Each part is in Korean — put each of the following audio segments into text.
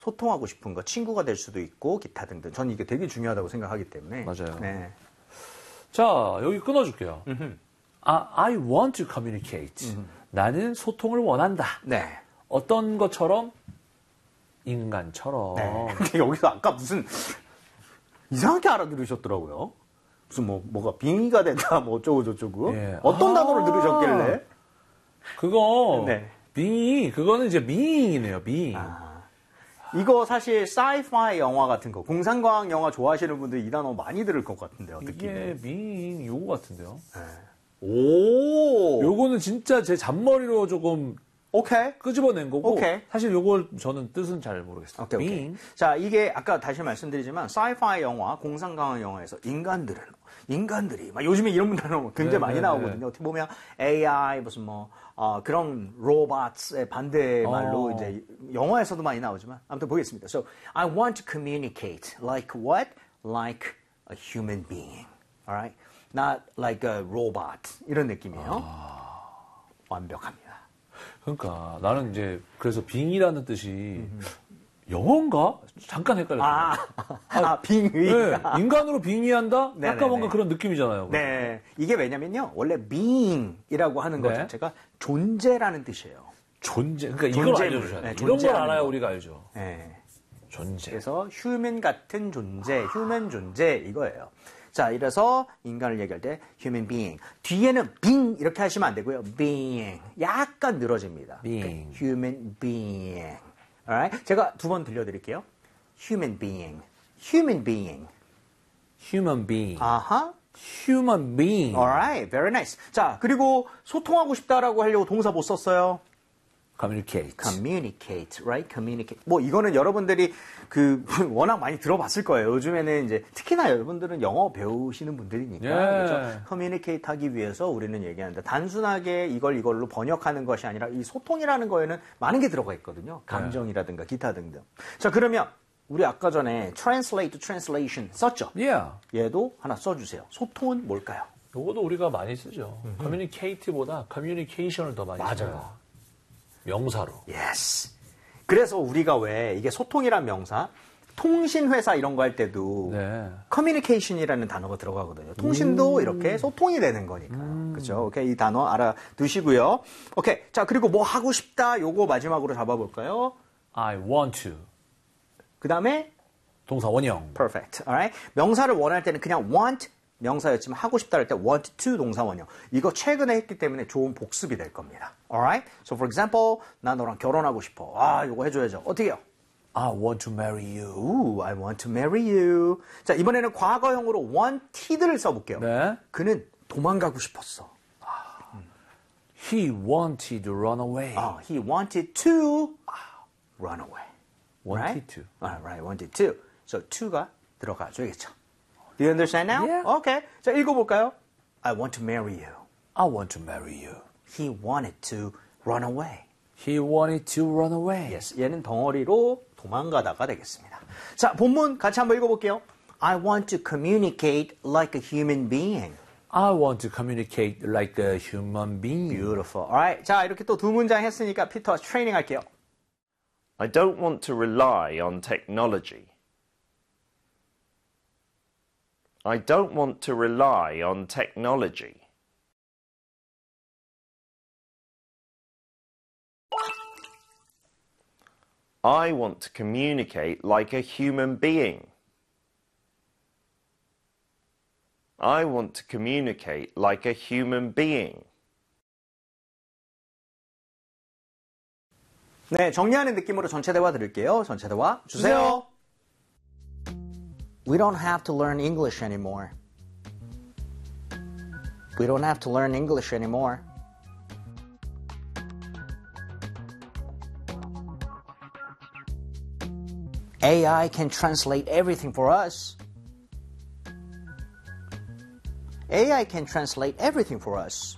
소통하고 싶은 거, 친구가 될 수도 있고 기타 등등. 저는 이게 되게 중요하다고 생각하기 때문에. 맞아요. 네. 자, 여기 끊어줄게요. I want to communicate. 나는 소통을 원한다. 네. 어떤 것처럼? 인간처럼. 네. 근데 여기서 아까 무슨 이상하게 알아들으셨더라고요. 무슨 뭐가 빙의가 된다, 뭐 어쩌고 저쩌고. 예. 어떤 단어를 들으셨길래? 그거 네. 그거는 이제 being이네요. being. 이거 사실 사이파이 영화 같은 거, 공상과학 영화 좋아하시는 분들 이 단어 많이 들을 것 같은데요. 이게 being 요거 같은데요. 네. 오. 요거는 진짜 제 잔머리로 조금 오케이. 끄집어낸 거고 오케이. 사실 요걸 저는 뜻은 잘 모르겠어요. 오케이. being. 자, 이게 아까 다시 말씀드리지만 사이파이 영화, 공상과학 영화에서 인간들이 막 요즘에 이런 단어 굉장히 많이 나오거든요. 어떻게 보면 AI 무슨 그런 로봇의 반대 말로 이제 영화에서도 많이 나오지만 아무튼 보겠습니다. So I want to communicate like what? Like a human being. Alright? Not like a robot. 이런 느낌이에요. 완벽합니다. 그러니까 나는 이제 그래서 빙이라는 뜻이 영어인가? 잠깐 헷갈렸어요. 빙의. 네, 인간으로 빙의한다? 네네네. 약간 뭔가 그런 느낌이잖아요. 네. 이게 왜냐면요. 원래 being이라고 하는 것 네. 자체가 존재라는 뜻이에요. 존재. 그러니까 이걸 존재물. 알려주셔야 돼요. 네, 이런 걸 존재하는 알아야 거. 우리가 알죠. 네. 존재. 그래서 휴먼 같은 존재, 휴먼 존재 이거예요. 자, 이래서 인간을 얘기할 때 human being. 뒤에는 being 이렇게 하시면 안 되고요. being. 약간 늘어집니다. being. human being. Alright? 제가 두 번 들려드릴게요. human being. human being. human being. 아하. human being. Alright. Very nice. 자, 그리고 소통하고 싶다라고 하려고 동사 못 썼어요. communicate. communicate, right? communicate. 뭐 이거는 여러분들이 워낙 많이 들어봤을 거예요. 요즘에는 이제 특히나 여러분들은 영어 배우시는 분들이니까 그렇죠? communicate 하기 위해서 우리는 얘기하는데 단순하게 이걸로 번역하는 것이 아니라 이 소통이라는 거에는 많은 게 들어가 있거든요. 감정이라든가 기타 등등. 자, 그러면 우리 아까 전에 translate to translation 썼죠? Yeah. 얘도 하나 써주세요. 소통은 뭘까요? 요거도 우리가 많이 쓰죠. communicate보다 communication을 더 많이 써요. 맞아요. 명사로. Yes. 그래서 우리가 왜 이게 소통이란 명사, 통신회사 이런 거 할 때도 네. communication이라는 단어가 들어가거든요. 통신도 이렇게 소통이 되는 거니까. 그렇죠? 오케이. 이 단어 알아두시고요. 오케이. 자, 그리고 뭐 하고 싶다. 요거 마지막으로 잡아볼까요? I want to. 그 다음에 동사 원형. perfect. Alright? 명사를 원할 때는 그냥 want 명사였지만 하고 싶다 할 때 want to 동사 원형. 이거 최근에 했기 때문에 좋은 복습이 될 겁니다. Alright? So for example, 나 너랑 결혼하고 싶어. 이거 해줘야죠. 어떻게 해요? I want to marry you. Ooh, I want to marry you. 자, 이번에는 과거형으로 wanted를 써볼게요. 네. 그는 도망가고 싶었어. He wanted to run away. He wanted to run away. wanted to. Right, wanted to. So to가 들어가줘야겠죠. Do you understand now? Yeah. Okay. 자, 읽어볼까요? I want to marry you. I want to marry you. He wanted to run away. He wanted to run away. Yes, 얘는 덩어리로 도망가다가 되겠습니다. 자, 본문 같이 한번 읽어볼게요. I want to communicate like a human being. I want to communicate like a human being. Beautiful. Alright. 자, 이렇게 또 두 문장 했으니까 피터 트레이닝 할게요. I don't want to rely on technology. I don't want to rely on technology. I want to communicate like a human being. I want to communicate like a human being. 네, 정리하는 느낌으로 전체 대화 들을게요. 전체 대화 주세요. We don't have to learn English anymore. We don't have to learn English anymore. AI can translate everything for us. AI can translate everything for us.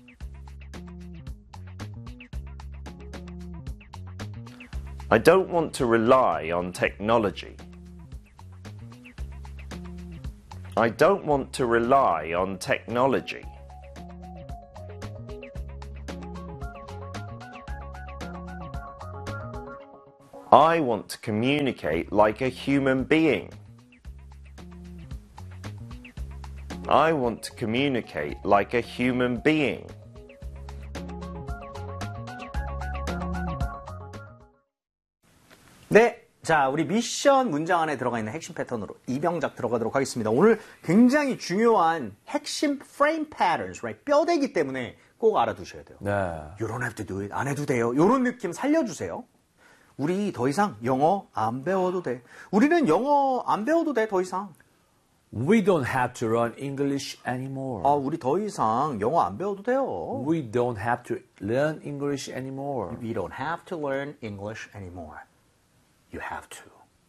I don't want to rely on technology. I don't want to rely on technology. I want to communicate like a human being. I want to communicate like a human being. 네. 자, 우리 미션 문장 안에 들어가 있는 핵심 패턴으로 이병작 들어가도록 하겠습니다. 오늘 굉장히 중요한 핵심 frame patterns, right? 뼈대기 때문에 꼭 알아두셔야 돼요. 네. You don't have to do it. 안 해도 돼요. 이런 느낌 살려주세요. 우리 더 이상 영어 안 배워도 돼. 우리는 영어 안 배워도 돼, 더 이상. We don't have to learn English anymore. 우리 더 이상 영어 안 배워도 돼요. We don't have to learn English anymore. We don't have to learn English anymore. You have to.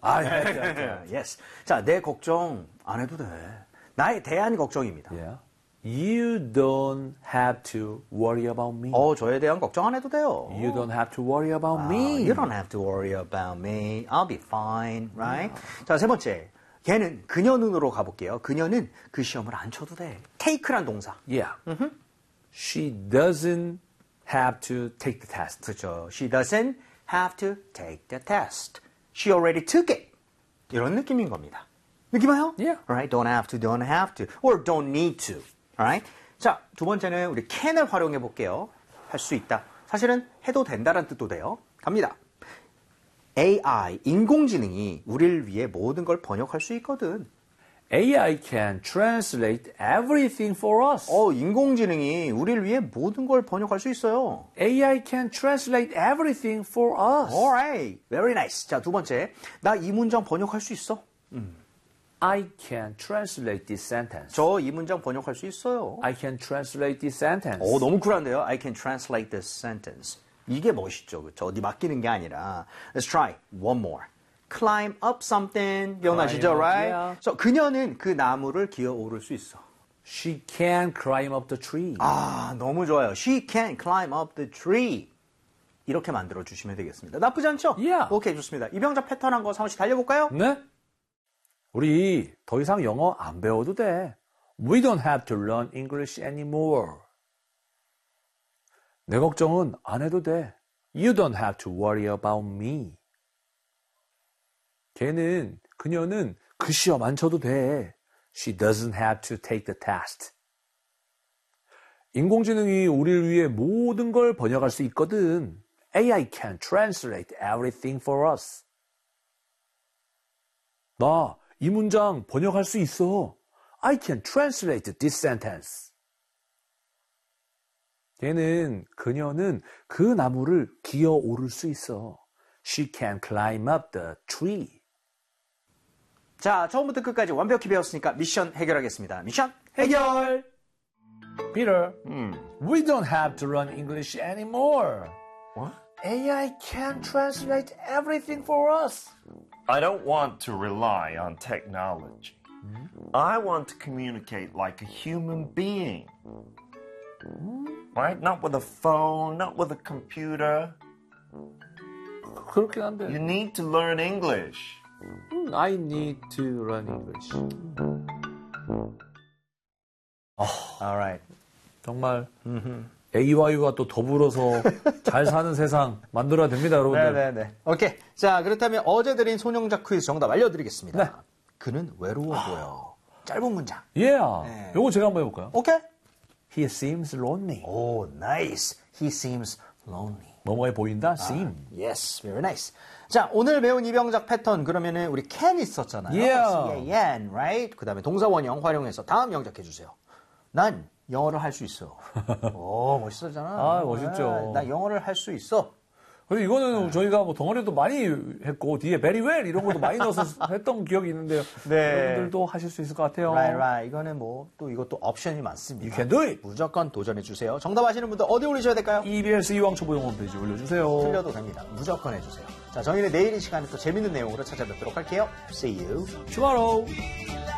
Yes. 자, 내 걱정 안 해도 돼. 나에 대한 걱정입니다. Yeah. You don't have to worry about me. 저에 대한 걱정 안 해도 돼요. You don't have to worry about me. You don't have to worry about me. I'll be fine, right? 자, 세 번째. 걔는 그녀는으로 가볼게요. 그녀는 그 시험을 안 쳐도 돼. take란 동사. Yeah. She doesn't have to take the test. 그렇죠. She doesn't have to take the test. She already took it. 이런 느낌인 겁니다. 느낌 와요? Yeah. Alright, don't have to, or don't need to. Alright? 자, 두 번째는 우리 can을 활용해 볼게요. 할 수 있다. 사실은 해도 된다는 뜻도 돼요. 갑니다. AI, 인공지능이 우리를 위해 모든 걸 번역할 수 있거든. AI can translate everything for us. 인공지능이 우리를 위해 모든 걸 번역할 수 있어요. AI can translate everything for us. Alright, very nice. 자, 두 번째. 나 이 문장 번역할 수 있어. I can translate this sentence. 저 이 문장 번역할 수 있어요. I can translate this sentence. 너무 쿨한데요. I can translate this sentence. 이게 멋있죠. 그렇죠? 어디 맡기는 게 아니라. Let's try one more. Climb up something. 기억나시죠? Climb up, Right? yeah. So, 그녀는 그 나무를 기어 오를 수 있어. She can climb up the tree. 너무 좋아요. She can climb up the tree. 이렇게 만들어 주시면 되겠습니다. 나쁘지 않죠? Yeah. 오케이, 좋습니다. 이병작 패턴 한 거 사무실 달려볼까요? 네? 우리 더 이상 영어 안 배워도 돼. We don't have to learn English anymore. 내 걱정은 안 해도 돼. You don't have to worry about me. 그녀는 그 시험 안 쳐도 돼. She doesn't have to take the test. 인공지능이 우리를 위해 모든 걸 번역할 수 있거든. AI can translate everything for us. 나 이 문장 번역할 수 있어. I can translate this sentence. 그녀는 그 나무를 기어 오를 수 있어. She can climb up the tree. 자, 처음부터 끝까지 완벽히 배웠으니까 미션 해결하겠습니다. 미션 해결! Peter, we don't have to learn English anymore. What? AI can translate everything for us. I don't want to rely on technology. I want to communicate like a human being. Right? Not with a phone, not with a computer. 그렇긴 한데. You need to learn English. I need to learn English. Alright. 정말 A와 U가 또 더불어서 잘 사는 세상 만들어야 됩니다, 여러분들. 네네네. 오케이. 자, 그렇다면 어제 드린 손영작 퀴즈 정답 알려드리겠습니다. 네. 그는 외로워 보여. 짧은 문장. Yeah. 네. 요거 제가 한번 해볼까요? 오케이. He seems lonely. 오, nice. He seems lonely. 뭐뭐해 보인다? seem. Yes, very nice. 자, 오늘 배운 이병작 패턴 그러면은 우리 can 있었잖아요. Yeah. can, right? 그 다음에 동사 원형 활용해서 다음 영작해 주세요. 난 영어를 할 수 있어. 오, 멋있었잖아. 멋있죠. 나 영어를 할 수 있어. 그리고 이거는 저희가 뭐 덩어리도 많이 했고 뒤에 very well 이런 것도 많이 넣어서 했던 기억이 있는데요. 네. 여러분들도 하실 수 있을 것 같아요. Right. 이거는 뭐 또 이것도 옵션이 많습니다. You can do it. 무조건 도전해 주세요. 정답 아시는 분들 어디 올리셔야 될까요? EBS 이왕초보 영어 홈페이지 올려주세요. 틀려도 됩니다. 무조건 해주세요. 자, 저희는 내일 이 시간에 또 재밌는 내용으로 찾아뵙도록 할게요. See you tomorrow.